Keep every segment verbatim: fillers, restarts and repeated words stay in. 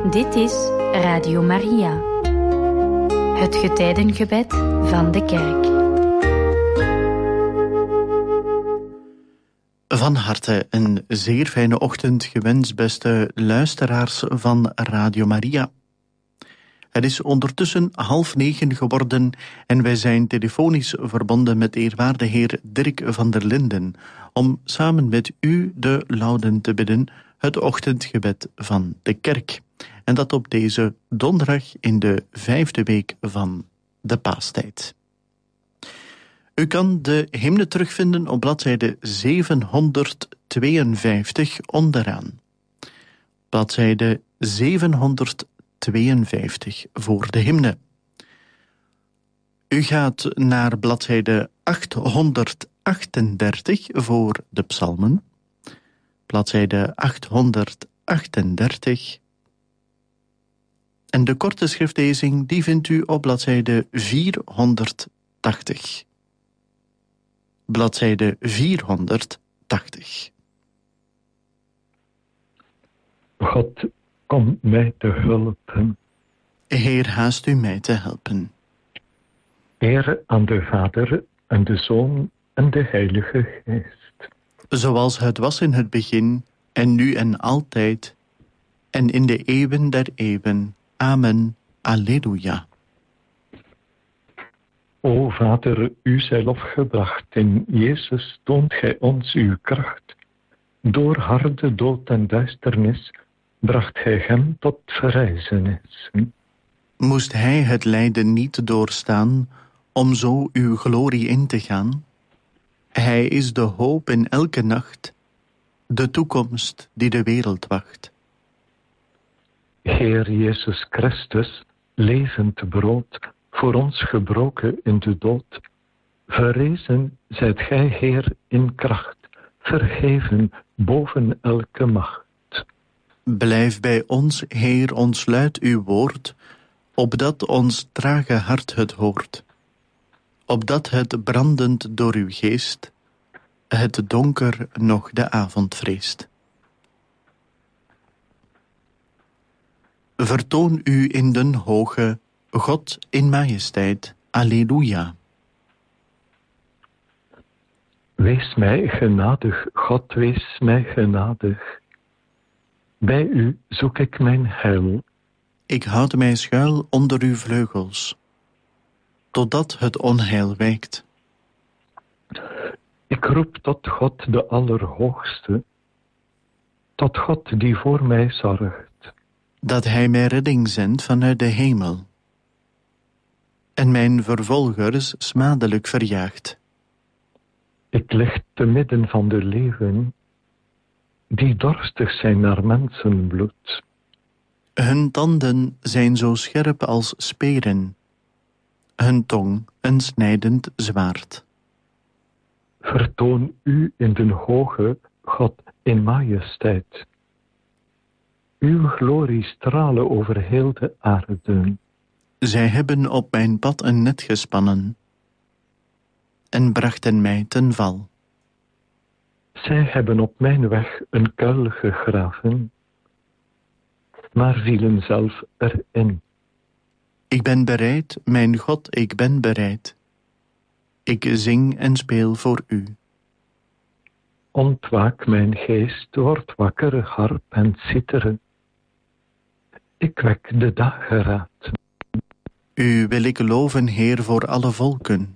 Dit is Radio Maria, het getijdengebed van de kerk. Van harte een zeer fijne ochtend gewenst, beste luisteraars van Radio Maria. Het is ondertussen half negen geworden en wij zijn telefonisch verbonden met eerwaarde heer Dirk van der Linden om samen met u de Lauden te bidden, het ochtendgebed van de kerk. En dat op deze donderdag in de vijfde week van de Paastijd. U kan de hymne terugvinden op bladzijde zevenhonderdtweeënvijftig onderaan. Bladzijde zevenhonderdtweeënvijftig voor de hymne. U gaat naar bladzijde achthonderdachtendertig voor de psalmen. Bladzijde achthonderdachtendertig. En de korte schriftlezing die vindt u op bladzijde vierhonderdtachtig. Bladzijde vierhonderdtachtig. God, kom mij te helpen. Heer, haast u mij te helpen. Eer aan de Vader en de Zoon en de Heilige Geest. Zoals het was in het begin, en nu en altijd, en in de eeuwen der eeuwen. Amen. Alleluia. O Vader, u zij lof gebracht, in Jezus toont gij ons uw kracht. Door harde dood en duisternis bracht gij hem tot verrijzenis. Moest hij het lijden niet doorstaan, om zo uw glorie in te gaan? Hij is de hoop in elke nacht, de toekomst die de wereld wacht. Heer Jezus Christus, levend brood, voor ons gebroken in de dood. Verrezen zijt gij, Heer, in kracht, verheven boven elke macht. Blijf bij ons, Heer, ontsluit uw woord, opdat ons trage hart het hoort. Opdat het brandend door uw geest, het donker nog de avond vreest. Vertoon u in den hoge, God in majesteit. Alleluia. Wees mij genadig, God, wees mij genadig. Bij u zoek ik mijn heil. Ik houd mij schuil onder uw vleugels, totdat het onheil wijkt. Ik roep tot God de Allerhoogste, tot God die voor mij zorgt. Dat hij mij redding zendt vanuit de hemel en mijn vervolgers smadelijk verjaagt. Ik lig te midden van de leeuwen, die dorstig zijn naar mensenbloed. Hun tanden zijn zo scherp als speren, hun tong een snijdend zwaard. Vertoon u in den hoge, God in majesteit. Uw glorie stralen over heel de aarde. Zij hebben op mijn pad een net gespannen en brachten mij ten val. Zij hebben op mijn weg een kuil gegraven, maar vielen zelf erin. Ik ben bereid, mijn God, ik ben bereid. Ik zing en speel voor u. Ontwaak mijn geest, word wakker, harp en citeren. Ik wek de dageraad. U wil ik loven, Heer, voor alle volken.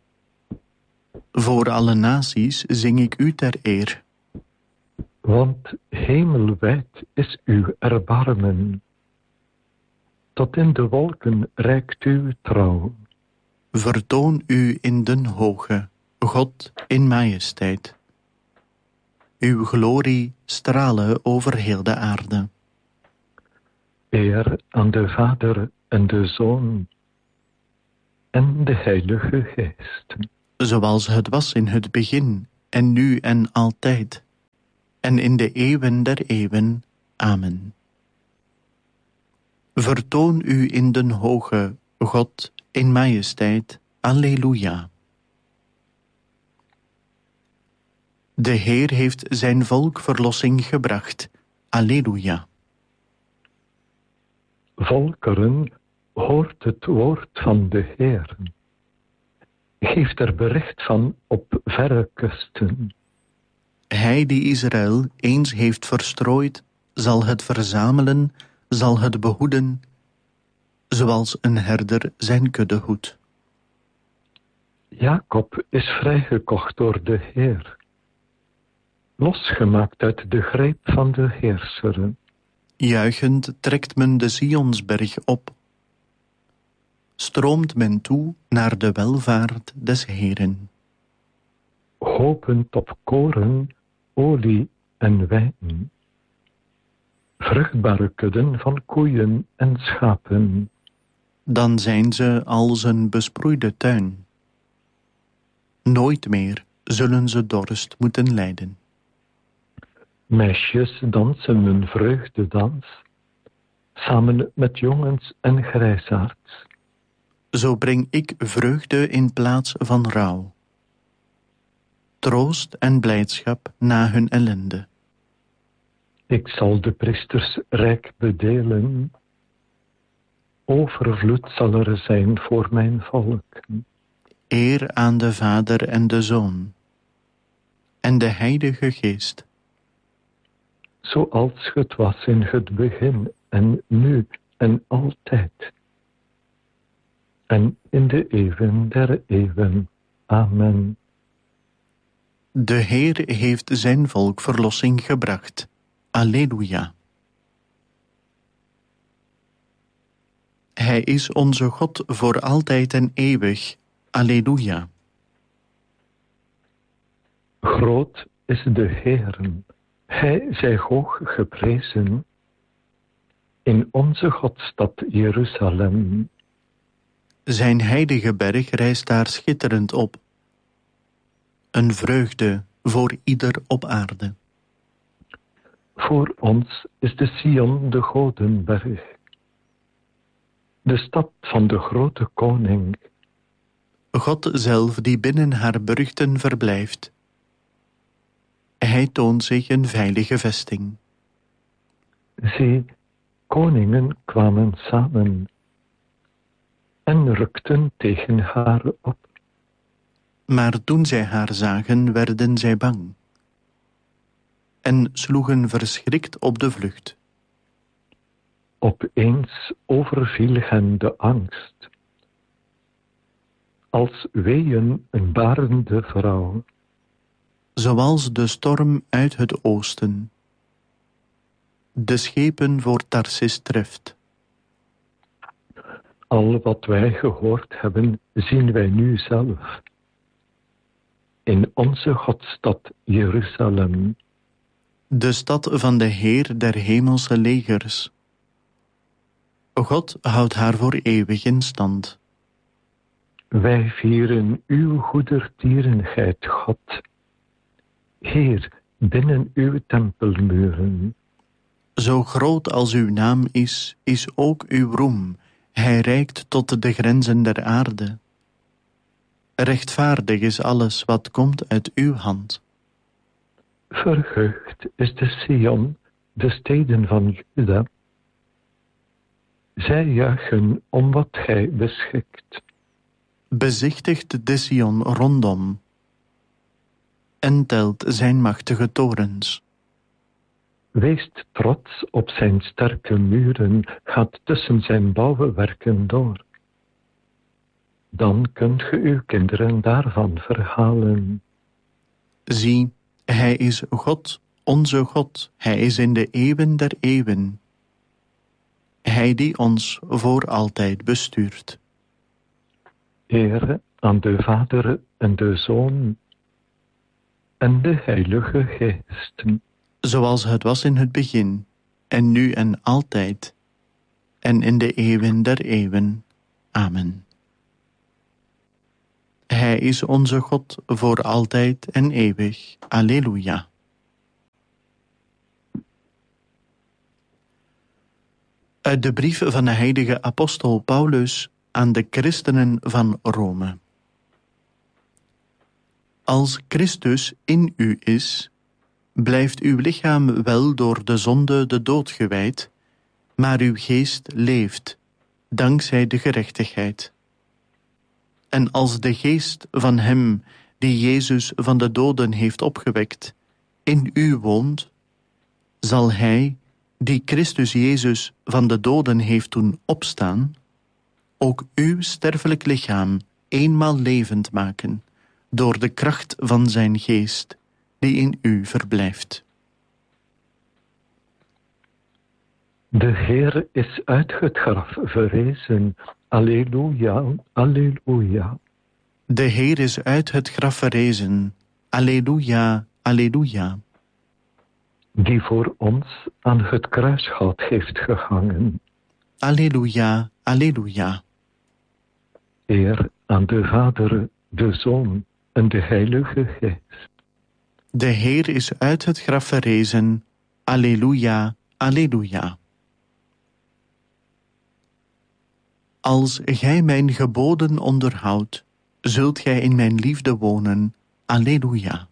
Voor alle naties zing ik u ter eer. Want hemelwijd is uw erbarmen. Tot in de wolken reikt uw trouw. Vertoon u in den hoge, God in majesteit. Uw glorie stralen over heel de aarde. Eer aan de Vader en de Zoon en de Heilige Geest. Zoals het was in het begin, en nu en altijd, en in de eeuwen der eeuwen. Amen. Vertoon u in den hoge, God in majesteit. Alleluia. De Heer heeft zijn volk verlossing gebracht. Alleluia. volkeren, hoort het woord van de Heer. Geeft er bericht van op verre kusten. Hij die Israël eens heeft verstrooid, zal het verzamelen, zal het behoeden, zoals een herder zijn kudde hoedt. Jacob is vrijgekocht door de Heer, losgemaakt uit de greep van de heerseren. Juichend trekt men de Sionsberg op, stroomt men toe naar de welvaart des Heeren. Hopend op koren, olie en wijn, vruchtbare kudden van koeien en schapen. Dan zijn ze als een besproeide tuin. Nooit meer zullen ze dorst moeten lijden. Meisjes dansen een vreugdedans, samen met jongens en grijsaards. Zo breng ik vreugde in plaats van rouw, troost en blijdschap na hun ellende. Ik zal de priesters rijk bedelen, overvloed zal er zijn voor mijn volk. Eer aan de Vader en de Zoon en de Heilige Geest. Zoals het was in het begin en nu en altijd. En in de eeuwen der eeuwen. Amen. De Heer heeft zijn volk verlossing gebracht. Alleluia. Hij is onze God voor altijd en eeuwig. Alleluia. Groot is de Heeren, Hij zij hoog geprezen in onze Godstad Jeruzalem. Zijn heilige berg rijst daar schitterend op. Een vreugde voor ieder op aarde. Voor ons is de Sion de Godenberg, de stad van de grote koning. God zelf die binnen haar burchten verblijft. Hij toont zich een veilige vesting. Zie, koningen kwamen samen en rukten tegen haar op. Maar toen zij haar zagen, werden zij bang en sloegen verschrikt op de vlucht. Opeens overviel hen de angst, als weeën een barende vrouw. Zoals de storm uit het oosten de schepen voor Tarsis treft. Al wat wij gehoord hebben, zien wij nu zelf. In onze Godstad Jeruzalem. De stad van de Heer der hemelse legers. God houdt haar voor eeuwig in stand. Wij vieren uw goedertierenheid, God. Heer, binnen uw tempelmuren. Zo groot als uw naam is, is ook uw roem. Hij reikt tot de grenzen der aarde. Rechtvaardig is alles wat komt uit uw hand. Verheugd is de Sion, de steden van Juda. Zij juichen om wat gij beschikt. Bezichtigt de Sion rondom en telt zijn machtige torens. Weest trots op zijn sterke muren, gaat tussen zijn bouwwerken door. Dan kunt ge uw kinderen daarvan verhalen. Zie, hij is God, onze God, hij is in de eeuwen der eeuwen. Hij die ons voor altijd bestuurt. Ere aan de Vader en de Zoon en de Heilige Geest. Zoals het was in het begin, en nu en altijd, en in de eeuwen der eeuwen. Amen. Hij is onze God voor altijd en eeuwig. Alleluia. Uit de brief van de heilige apostel Paulus aan de christenen van Rome. Als Christus in u is, blijft uw lichaam wel door de zonde de dood gewijd, maar uw geest leeft, dankzij de gerechtigheid. En als de geest van hem die Jezus van de doden heeft opgewekt, in u woont, zal hij, die Christus Jezus van de doden heeft doen opstaan, ook uw sterfelijk lichaam eenmaal levend maken, door de kracht van zijn geest, die in u verblijft. De Heer is uit het graf verrezen. Alleluia, alleluia. De Heer is uit het graf verrezen. Alleluia, alleluia. Die voor ons aan het kruishout heeft gehangen. Alleluia, alleluia. Eer aan de Vader, de Zoon en de Heilige Geest. De Heer is uit het graf verrezen. Alleluia, alleluia. Als gij mijn geboden onderhoudt, zult gij in mijn liefde wonen. Alleluia.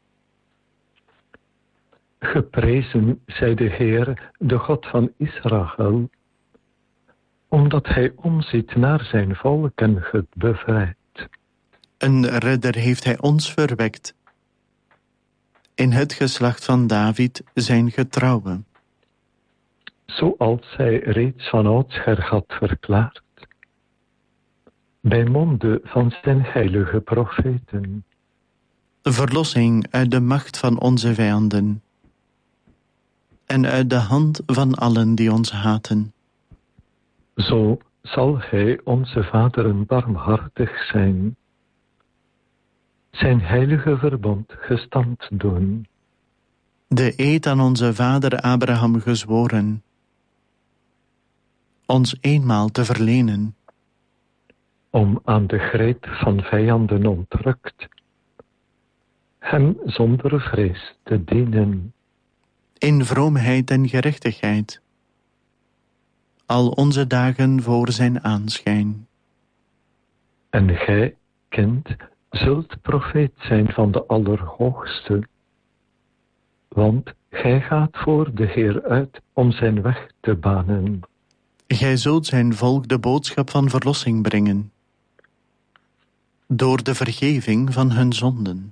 Geprezen zij de Heer, de God van Israël, omdat hij omziet naar zijn volk en het bevrijdt. Een redder heeft hij ons verwekt. In het geslacht van David zijn getrouwe. Zoals hij reeds van oudsher had verklaard. Bij monde van zijn heilige profeten. Verlossing uit de macht van onze vijanden. En uit de hand van allen die ons haten. Zo zal hij onze vaderen barmhartig zijn. Zijn heilige verbond gestand doen. De eed aan onze vader Abraham gezworen. Ons eenmaal te verlenen. Om aan de greep van vijanden ontrukt, hem zonder vrees te dienen. In vroomheid en gerechtigheid. Al onze dagen voor zijn aanschijn. En gij, kind, zult profeet zijn van de Allerhoogste. Want gij gaat voor de Heer uit om zijn weg te banen. Gij zult zijn volk de boodschap van verlossing brengen. Door de vergeving van hun zonden.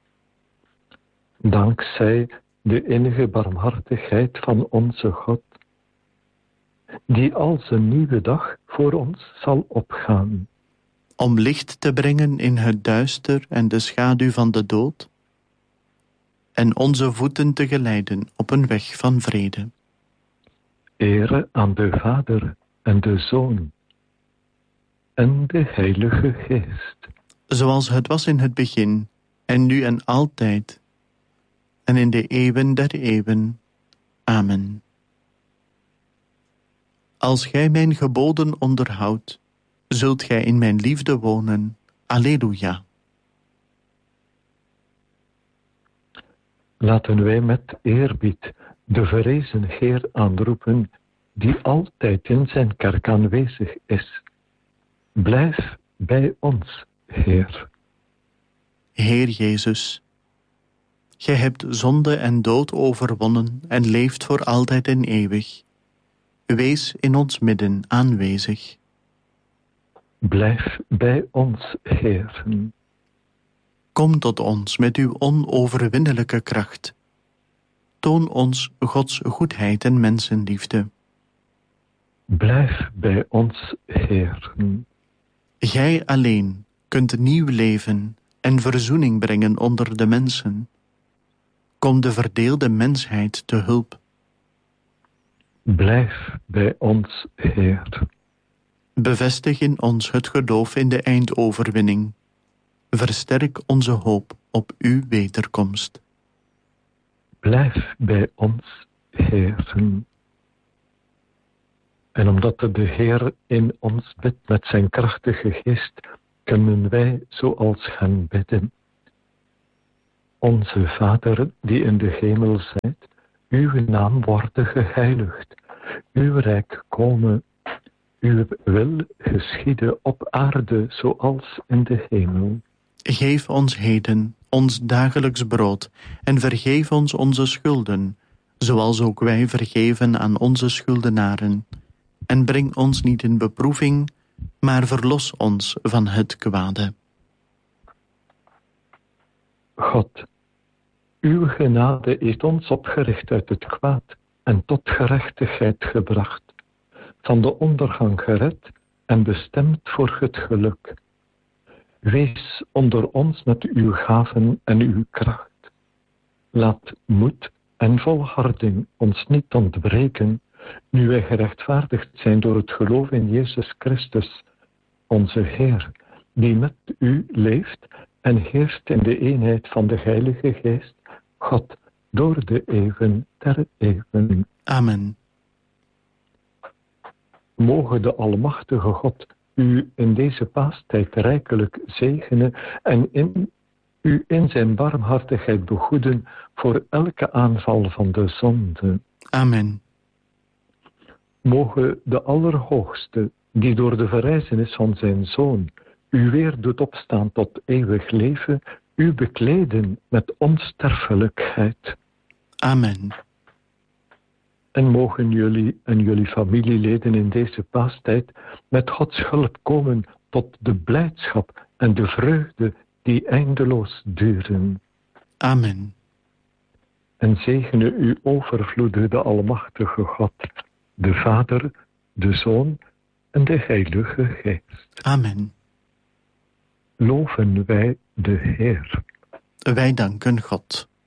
Dankzij de innige barmhartigheid van onze God, die als een nieuwe dag voor ons zal opgaan. Om licht te brengen in het duister en de schaduw van de dood, en onze voeten te geleiden op een weg van vrede. Ere aan de Vader en de Zoon en de Heilige Geest. Zoals het was in het begin, en nu en altijd, en in de eeuwen der eeuwen. Amen. Als gij mijn geboden onderhoudt, zult gij in mijn liefde wonen. Alleluia. Laten wij met eerbied de verrezen Heer aanroepen, die altijd in zijn kerk aanwezig is. Blijf bij ons, Heer. Heer Jezus, gij hebt zonde en dood overwonnen en leeft voor altijd en eeuwig. Wees in ons midden aanwezig. Blijf bij ons, Heer. Kom tot ons met uw onoverwinnelijke kracht. Toon ons Gods goedheid en mensenliefde. Blijf bij ons, Heer. Gij alleen kunt nieuw leven en verzoening brengen onder de mensen. Kom de verdeelde mensheid te hulp. Blijf bij ons, Heer. Bevestig in ons het geloof in de eindoverwinning. Versterk onze hoop op uw wederkomst. Blijf bij ons, Heer. En omdat de Heer in ons bidt met zijn krachtige geest, kunnen wij zoals hem bidden. Onze Vader, die in de hemel zijt, uw naam worden geheiligd, uw rijk komen, uw wil geschieden op aarde zoals in de hemel. Geef ons heden ons dagelijks brood en vergeef ons onze schulden, zoals ook wij vergeven aan onze schuldenaren. En breng ons niet in beproeving, maar verlos ons van het kwade. God, uw genade heeft ons opgericht uit het kwaad en tot gerechtigheid gebracht, van de ondergang gered en bestemd voor het geluk. Wees onder ons met uw gaven en uw kracht. Laat moed en volharding ons niet ontbreken, nu wij gerechtvaardigd zijn door het geloof in Jezus Christus, onze Heer, die met u leeft en heerst in de eenheid van de Heilige Geest, God, door de eeuwen der eeuwen. Amen. Mogen de Almachtige God u in deze paastijd rijkelijk zegenen en in, u in zijn barmhartigheid begoeden voor elke aanval van de zonde. Amen. Mogen de Allerhoogste, die door de verrijzenis van zijn Zoon u weer doet opstaan tot eeuwig leven, u bekleden met onsterfelijkheid. Amen. En mogen jullie en jullie familieleden in deze paastijd met Gods hulp komen tot de blijdschap en de vreugde die eindeloos duren. Amen. En zegene u overvloedig de Almachtige God, de Vader, de Zoon en de Heilige Geest. Amen. Loven wij de Heer. Wij danken God.